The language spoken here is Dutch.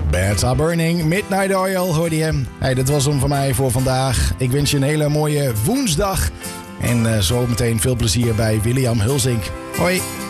Beds Are Burning, Midnight Oil hoorde je. Hey, dat was hem van mij voor vandaag. Ik wens je een hele mooie woensdag. En zo meteen veel plezier bij William Hulsink. Hoi.